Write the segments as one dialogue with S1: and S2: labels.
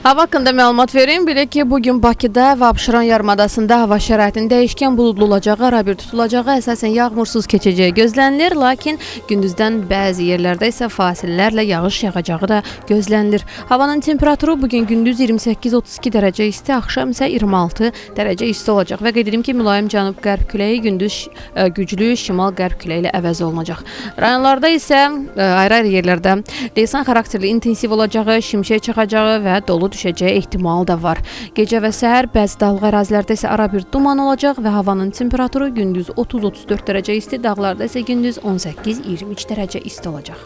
S1: Hava haqqında məlumat verim. Bilək ki, bugün Bakıda və Abşeron yarımadasında hava şəraitinin dəyişkən buludlu olacağı, arabir tutulacağı, əsasən yağmursuz keçəcəyi gözlənilir. Lakin gündüzdən bəzi yerlərdə isə fasilələrlə yağış yağacağı da gözlənilir. Havanın temperaturu bugün gündüz 28-32 dərəcə isti, axşam isə 26 dərəcə isti olacaq. Və qeyd edim ki, mülayim cənub-qərb küləyi gündüz güclü şimal-qərb küləyi ilə əvəz olunacaq. Rayonlarda isə ayrı-ayrı yerlərdə leysan xarakterli intensiv olacağı, şimşək çaxacağı və dolu düşəcəyi ehtimalı da var. Gecə və səhər bəzi dağlıq ərazilərdə isə arabir duman olacaq və havanın temperaturu gündüz 30-34 dərəcə isti, dağlarda isə gündüz 18-23 dərəcə isti olacaq.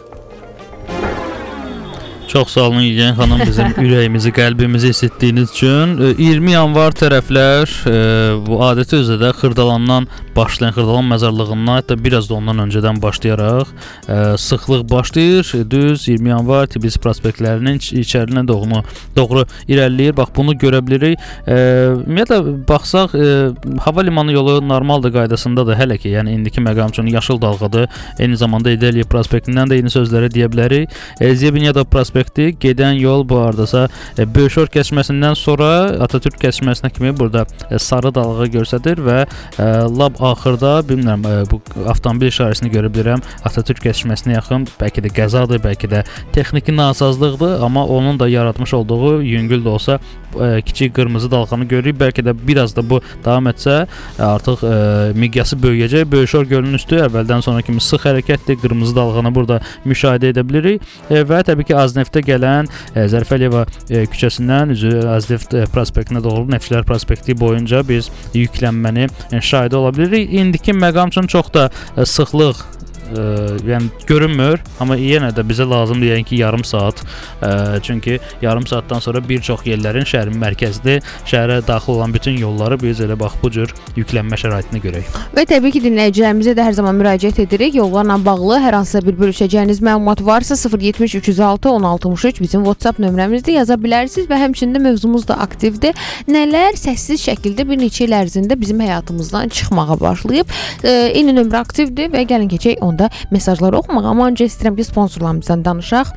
S2: Çox sağ olun İlgən xanım, bizim ürəyimizi, qəlbimizi isitdiyiniz üçün. 20 yanvar tərəflər bu adəti özü də Xırdalandan başlayan, Xırdalan məzarlığından, hətta biraz da ondan öncədən başlayaraq sıxlıq başlayır. Düz 20 yanvar Tbilisi prospektlərinin içərilinə doğru irəliləyir. Bax, bunu görə bilirik. Ümumiyyətlə, baxsaq, hava limanı yolu normaldır qaydasındadır hələ ki, yəni indiki məqam üçün yaşıl dalğadır. Eyni zamanda İdeliya prospektindən də eyni sözləri deyə bilərik. Zebnyada prospekti gedən yol bu ardasa Böyüşor keçməsindən sonra Atatürk keçməsinə kimi burada sarı dalğa göstərir və lab axırda bilmirəm bu avtomobil işarəsini görə bilirəm. Atatürk keçməsinə yaxın bəlkə də qəzadır, bəlkə də texniki nasazlıqdır, amma onun da yaratmış olduğu yüngül də olsa kiçik qırmızı dalğanı görürük. Bəlkə də biraz da bu davam etsə artıq miqyası böyüyəcək. Böyüşor gölünün üstü əvvəldən sonra kimi sıx hərəkətdir. Qırmızı dalğanı burada müşahidə edə bilirik və təbii ki Azneftə gələn Zərif Əliyeva küçəsindən üzü Azneft prospektinə doğru Neftçilər prospekti boyunca biz yüklənməni şahidi ola bilirik. İndiki məqam üçün çox da sıxlıq yəni görünmür, amma yenə də bizə lazımdır yəni ki yarım saat. Çünki yarım saatdan sonra bir çox yerlərin şəhərin mərkəzli, şəhərə daxil olan bütün yolları biz elə bax bu cür yüklənmə şəraitini görək.
S1: Və təbii ki dinləyicilərimizə də hər zaman müraciət edirik. Yollarla bağlı hər hansısa bir bölüşəcəyiniz məlumat varsa 070 306 1063 bizim WhatsApp nömrəmizdə yaza bilərsiniz və həmçinin də mövzumuz da aktivdir. Nələr səssiz şəkildə bir neçə il ərzində bizim həyatımızdan çıxmağa başlayıb. Eyni nömrə aktivdir və gəlin keçək onda mesajları oxumaq. Amma öncə istəyirəm ki, sponsorlarımızdan danışaq.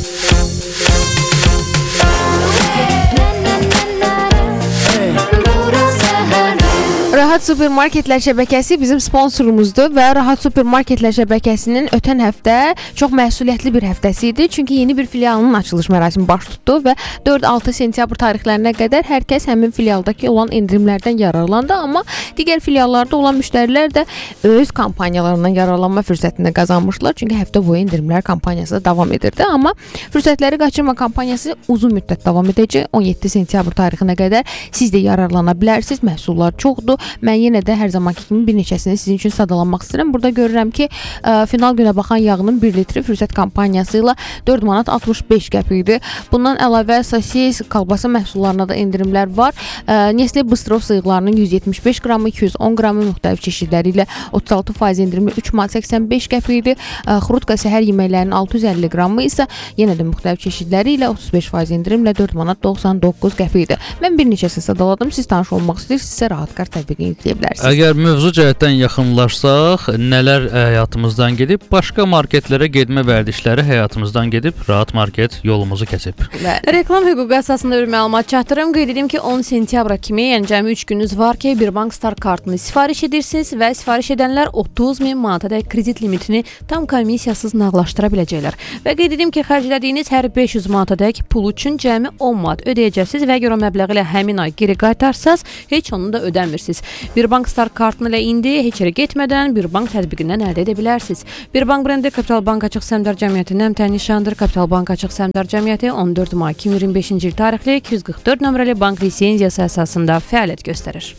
S1: Rahat Supermarketlər şəbəkəsi bizim sponsorumuzdur və Rahat Supermarketlər şəbəkəsinin ötən həftə çox məsuliyyətli bir həftəsi idi. Çünki yeni bir filialının açılış mərasimi baş tutdu və 4-6 sentyabr tarixlərinə qədər hər kəs həmin filialdakı olan endirimlərdən yararlandı. Amma digər filiallarda olan müştərilər də öz kampaniyalarından yararlanma fürsətini qazanmışlar. Çünki həftə boyu endirimlər kampaniyası davam edirdi. Amma fürsətləri qaçırma kampaniyası uzun müddət davam edəcək. 17 sentyabr tarixinə qədər siz də yararlana bilərsiniz. Məhsullar çoxdur. Mən yenə də hər zamanki kimi bir neçəsini sizin üçün sadalanmaq istəyirəm. Burada görürəm ki, final günə baxan yağının 1 litri fürsət kampaniyası ilə 4 manat 65 qəpikdir. Bundan əlavə sosis, kalbasa məhsullarına da endirimlər var. Nestle Bıstrov sıyıqlarının 175 qramı, 210 qramı müxtəlif çeşidləri ilə 36% endirimli 3 manat 85 qəpikdir. Xrutka səhər yeməklərinin 650 qramı isə yenə də müxtəlif çeşidləri ilə 35% endirimlə 4 manat 99 qəpikdir. Mən bir neçəsini sadaladım. Siz tanış olmaq istəyirsinizsə rahat kart təbii yükləyə bilərsiniz.
S2: Əgər mövzu cəhətdən yaxınlaşsaq, nələr həyatımızdan gedib, başqa marketlərə getmə vərdişləri həyatımızdan gedib, Rahat Market yolumuzu kəsib.
S1: Reklam hüququ əsasında bir məlumat çatdırım. Qeyd edim ki, 10 sentyabra kimi, yəni cəmi 3 gününüz var ki, bir bank star kartını sifariş edirsiniz və sifariş edənlər 30.000 manatadək kredit limitini tam komissiyasız nağdlaşdıra biləcəklər. Və qeyd edim ki, xərclədiyiniz hər 500 manatadək pul üçün cəmi 10 manat ödəyəcəksiniz və əgər o məbləği ilə həmin ay geri qaytarsanız, heç onu da ödəmirsiniz. Bir bank star kartını ilə indi heç yerə getmədən bir bank tətbiqindən əldə edə bilərsiniz. Bir bank brendi Kapital Bank Açıq Səhmdar Cəmiyyətinin əmtəyi nişanıdır. Kapital Bank Açıq Səhmdar Cəmiyyəti 14 may 2025-ci il tarixli 244 nömrəli bank lisenziyası əsasında fəaliyyət göstərir.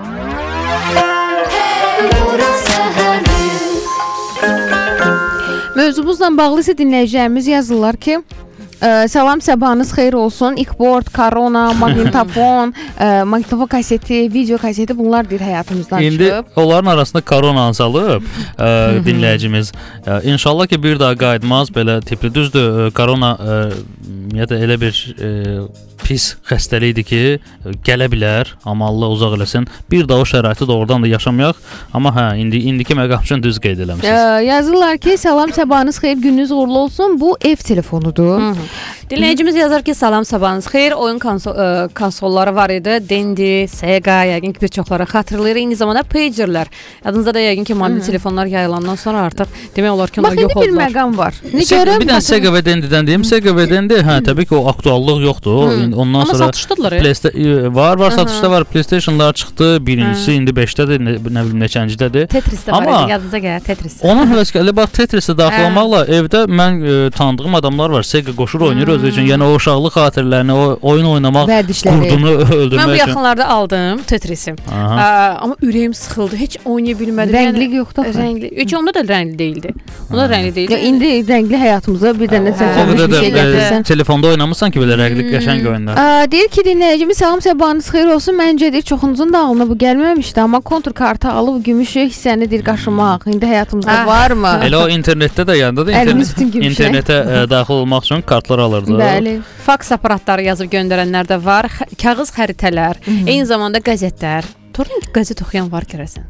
S1: Mövzumuzla bağlı isə dinləyicilərimiz yazırlar ki, salam, sabahınız xeyir olsun. İkboard, korona, maqnitofon, maqnitofon kaseti, video kaseti bunlar bir həyatımızdan çıxıb.
S2: İndi onların arasında koronanı salıb dinləyicimiz. İnşallah ki bir daha qayıtmaz belə tipli. Düzdür, korona ya da elə bir pis xəstəlikdir ki, gələ bilər, amma Allah uzaq eləsin. Bir də o şəraiti doğrudan da yaşamayaq. Amma hə, indiki məqam üçün düz qeyd eləmisiniz.
S1: Yazırlar ki, salam, sabahınız xeyir, gününüz uğurlu olsun. Bu ev telefonudur.
S3: Dinləyicimiz yazar ki, salam, sabahınız xeyir. Oyun konsolları var idi. Dendy, Sega, yəqin ki, bir çoxları xatırlayır. Eyni zamanda pagerlər. Yadınızda da yəqin ki, mobil telefonlar yayılandan sonra artıq demək olar ki, onlar yox oldular.
S1: Bax, indi bir məqam var.
S2: Bir dənə Sega və Dendy'dən deyim. Sega və Dendy, təbii ki, o aktuallıq yoxdur. Ondan
S3: Amma
S2: sonra
S3: satışdılar.
S2: Var, satışda var. PlayStation'lar çıxdı. Birincisi indi 5-dədir, nə bilim neçəncədədir.
S3: Tetris də var idi, yadınıza gəlir Tetris.
S2: Onun həvəskarlığı bax Tetris'ə daxil olmaqla evdə mən tanıdığım adamlar var. Sega qoşur oynayır özü üçün. Yəni o uşaqlıq xatirələrini, o oyun oynamaq qurdunu öldürmək üçün.
S3: Mən bu yaxınlarda aldım Tetris'i. Amma ürəyim sıxıldı. Heç oynaya bilmədim.
S1: Rəngli yoxdur.
S3: Rəngli. Heç onda da rəngli değildi. Onda rəngli değildi.
S1: İndi rəngli həyatımıza bir dənə sözülmüş bir şey gətirsən.
S2: Telefonda oynamırsan ki, belə rəngli qəşəng oyunlar.
S1: Deyir ki, dinləyicimiz salam, sabahınız xeyir olsun. Məncə deyir çoxunuzun da ağlına bu gəlməmişdi, amma kontur kartı alıb gümüş hissəni deyir qaşımaq indi həyatımızda varmı?
S2: Elə o internetdə də yanında da internetə daxil olmaq üçün kartlar alırdı.
S1: Bəli.
S3: Faks aparatları yazıb göndərənlər də var. Kağız xəritələr, eyni zamanda qəzetlər. Torrent qəzet oxuyan var görəsən.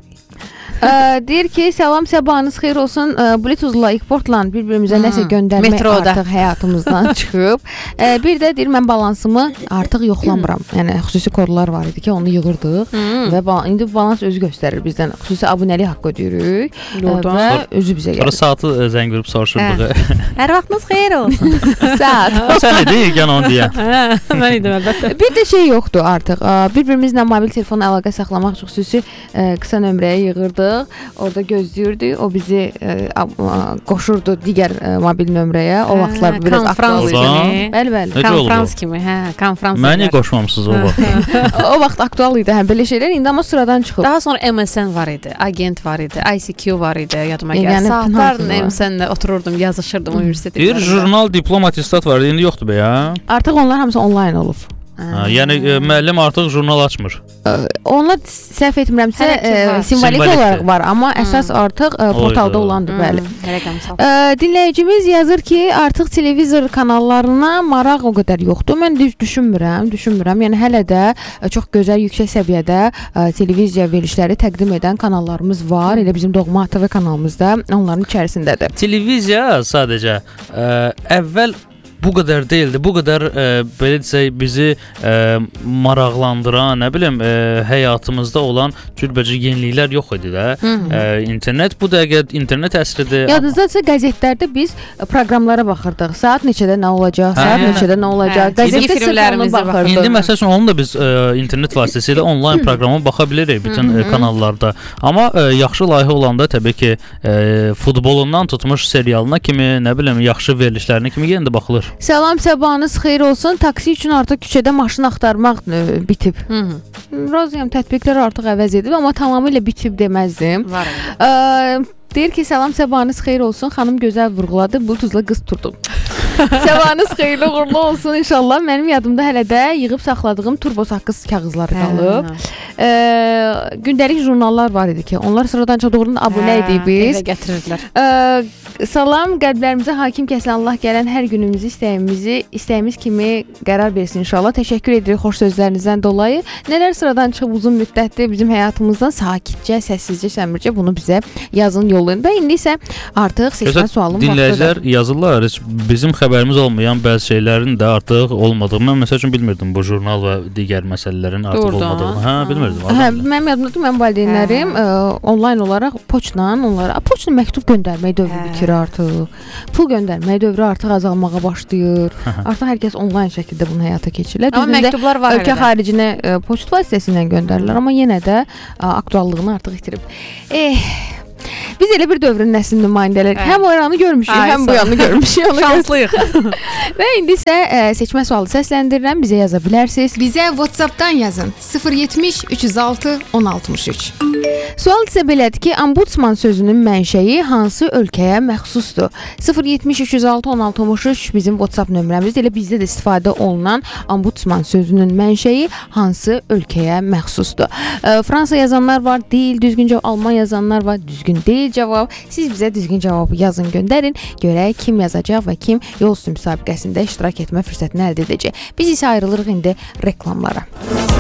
S1: Deyir ki, salam, sabahınız xeyir olsun. Bluetooth-la, eksportla bir-birimizə nəsə göndərmək
S3: metroda
S1: artıq həyatımızdan çıxıb. Bir də deyir, mən balansımı artıq yoxlamıram. Yəni xüsusi kodlar var idi ki, onu yığırdıq və indi balans özü göstərir bizdən. Xüsusi abunəlik haqqı ödəyirik və özü bizə gəlir.
S2: Sonra saatı zəng verib soruşurduq.
S3: Hər vaxtınız xeyir olsun.
S1: Saat.
S2: Sən deyir, yəni onu deyən.
S3: Mən idim əlbəttə.
S1: Bir də şey yoxdur artıq. Bir-birimizlə mobil telefon əlaqə saxlamaq üçün xüsusi qısa nömrəyə yığırdıq. Orada gözləyirdik. O bizi qoşurdu digər mobil nömrəyə. O vaxtlar biraz aktual idi. Bəli.
S3: Konfrans kimi, konfrans.
S2: Məni qoşmamısınız o vaxt.
S1: O vaxt aktual idi belə şeylər. İndi amma sıradan çıxıb.
S3: Daha sonra MSN var idi, Agent var idi, ICQ var idi, yadıma gəlir. Saatlarla MSN-də otururdum, yazışırdım universitetdə.
S2: Bir jurnal, diplom, attestat var idi, indi yoxdur be ya.
S1: Artıq onlar hamısı onlayn olub.
S2: Yəni müəllim artıq jurnal açmır.
S1: Onlar səhv etmirəmsə simvolik olaraq var, amma əsas artıq portalda olandır, bəli. Dinləyicimiz yazır ki, artıq televizor kanallarına maraq o qədər yoxdur. Mən düşünmürəm. Yəni hələ də çox gözəl, yüksək səviyyədə televiziya verilişləri təqdim edən kanallarımız var. Elə bizim doğma ATV kanalımızda onların içərisindədir.
S2: Televiziya sadəcə əvvəl bu qədər deyildi. Bu qədər belə desək bizi maraqlandıran, nə bilim, həyatımızda olan cürbəcə yeniliklər yox idi də. İnternet bu dəqiqə internet əsridir.
S1: Yadınızdadsa qəzetlərdə biz proqramlara baxırdıq. Saat neçədə nə olacaq, saat neçədə nə olacaq. Qəzetdə filmlərimizə baxırdıq.
S2: İndi məsəl üçün onu da biz internet vasitəsilə onlayn proqrama baxa bilirik bütün kanallarda. Amma yaxşı layihə olanda təbii ki, futbolundan tutmuş serialına kimi, nə bilim, yaxşı verilişlərinə kimi yenə də baxılır.
S1: Salam, sabahınız xeyir olsun. Taksi üçün artıq küçədə maşın axtarmaq bitib. Razıyam, tətbiqlər artıq əvəz edib, amma tamamilə bitib deməzdim. Deyir ki, salam, sabahınız xeyir olsun. Xanım gözəl vurğuladı, Bluetooth-la qız tutdu. Sabahınız xeyirli uğurlu olsun inşallah. Mənim yadımda hələ də yığıb saxladığım turbo saqqız kağızları qalıb. Gündəlik jurnallar var idi ki, onlar sıradan çox doğrudan abunə idik biz.
S3: Evə gətirirdilər.
S1: Salam, qəlblərimizə hakim kəsən Allah gələn hər günümüzü istəyimiz kimi qərar versin inşallah. Təşəkkür edirik xoş sözlərinizdən dolayı. Nələr sıradan çıxıb uzun müddətdir bizim həyatımızdan sakitcə, səssizcə, səmircə bunu bizə yazın, yollayın. Və indi isə artıq seçmə sualım vaxtıdır.
S2: Dinləyicilər yazırlar, bizim xəbərimiz olmayan bəzi şeylərin də artıq olmadığını. Mən məsəl üçün bilmirdim bu jurnal və digər məsələlərin artıq olmadığını. Bilmirdim.
S1: Mənim yadımdadır, mənim valideynlərim onlayn olaraq poçtla onlara məktub göndərmək dövrü bitir artıq. Pul göndərmək dövrü artıq azalmağa başlayır. Artıq hər kəs onlayn şəkildə bunu həyata keçirir.
S3: Amma məktublar var.
S1: Ölkə xaricinə poçt vasitəsilə göndərirlər, amma yenə də aktuallığını artıq itirib. Biz elə bir dövrün nəslin nümayəndələri. Həm o yanı görmüşük, həm bu yanı görmüşük.
S3: Şanslıyıq.
S1: Və indi isə seçmə sualı səsləndirirəm. Bizə yaza bilərsiniz.
S4: Bizə WhatsApp-dan yazın. 070 306 1063.
S1: Sual isə belədir ki, ombudsman sözünün mənşəyi hansı ölkəyə məxsusdur? 070 306 1063 bizim WhatsApp nömrəmizdir. Elə bizdə də istifadə olunan ombudsman sözünün mənşəyi hansı ölkəyə məxsusdur? Fransa yazanlar var, deyil. Düzgün cavab. Alman yazanlar var, düzgün deyil cavab. Siz bizə düzgün cavabı yazın, göndərin. Görək kim yazacaq və kim yol üstü müsabiqəsində iştirak etmə fürsətini əldə edəcək. Biz isə ayrılırıq indi reklamlara.